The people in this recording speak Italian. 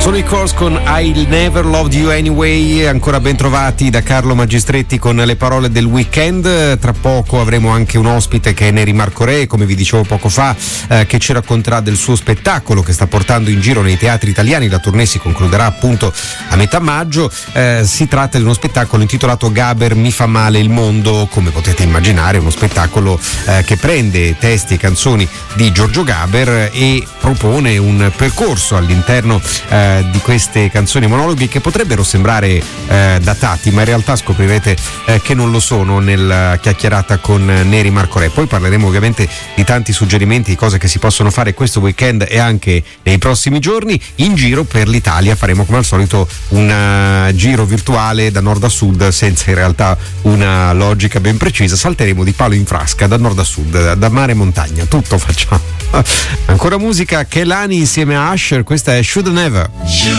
Sono i Course con I'll Never Loved You Anyway, ancora ben trovati da Carlo Magistretti con le parole del weekend. Tra poco avremo anche un ospite che è Neri Marco Re, come vi dicevo poco fa, che ci racconterà del suo spettacolo che sta portando in giro nei teatri italiani. La tournée si concluderà appunto a metà maggio. Si tratta di uno spettacolo intitolato Gaber mi fa male il mondo. Come potete immaginare, uno spettacolo che prende testi e canzoni di Giorgio Gaber e propone un percorso all'interno di queste canzoni monologhi che potrebbero sembrare datati, ma in realtà scoprirete che non lo sono nella chiacchierata con Neri Marco Re. Poi parleremo ovviamente di tanti suggerimenti, di cose che si possono fare questo weekend e anche nei prossimi giorni. In giro per l'Italia faremo come al solito un giro virtuale da nord a sud senza in realtà una logica ben precisa. Salteremo di palo in frasca da nord a sud, da mare a montagna, tutto facciamo. Ancora musica, Kehlani insieme a Usher, questa è Should Never.